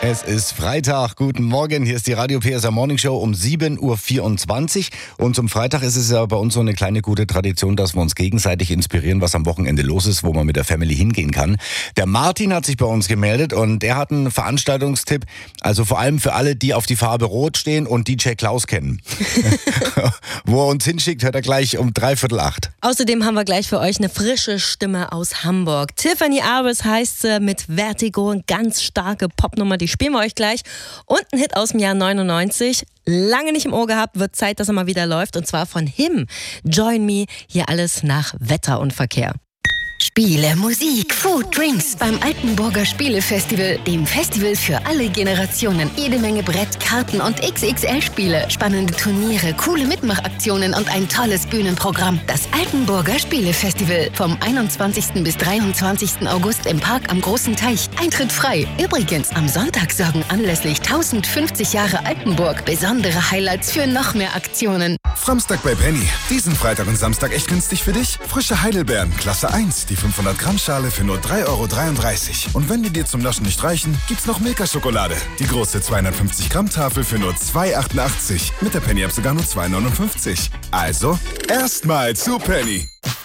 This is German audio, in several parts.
Es ist Freitag. Guten Morgen. Hier ist die Radio PSR Morning Show um 7.24 Uhr. Und zum Freitag ist es ja bei uns so eine kleine gute Tradition, dass wir uns gegenseitig inspirieren, was am Wochenende los ist, wo man mit der Family hingehen kann. Der Martin hat sich bei uns gemeldet und der hat einen Veranstaltungstipp. Also vor allem für alle, die auf die Farbe Rot stehen und DJ Klaus kennen. Wo er uns hinschickt, hört er gleich um 7:45. Außerdem haben wir gleich für euch eine frische Stimme aus Hamburg. Tiffany Arbus heißt sie mit Vertigo. Eine ganz starke Popnummer, die spielen wir euch gleich. Und ein Hit aus dem Jahr 99. Lange nicht im Ohr gehabt, wird Zeit, dass er mal wieder läuft. Und zwar von Him. Join Me. Hier alles nach Wetter und Verkehr. Spiele, Musik, Food, Drinks beim Altenburger Spielefestival, dem Festival für alle Generationen. Jede Menge Brett, Karten und XXL-Spiele, spannende Turniere, coole Mitmachaktionen und ein tolles Bühnenprogramm. Das Altenburger Spielefestival vom 21. bis 23. August im Park am Großen Teich. Eintritt frei. Übrigens, am Sonntag sorgen anlässlich 1050 Jahre Altenburg besondere Highlights für noch mehr Aktionen. Samstag bei Penny. Diesen Freitag und Samstag echt günstig für dich? Frische Heidelbeeren, Klasse 1. Die 500 Gramm Schale für nur 3,33 €. Und wenn die dir zum Naschen nicht reichen, gibt's noch Milka-Schokolade. Die große 250 Gramm Tafel für nur 2,88 €. Mit der Penny-App sogar nur 2,59 €. Also, erstmal zu Penny.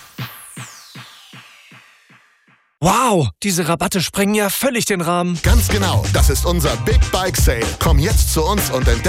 Wow, diese Rabatte sprengen ja völlig den Rahmen. Ganz genau, das ist unser Big Bike Sale. Komm jetzt zu uns und entdeck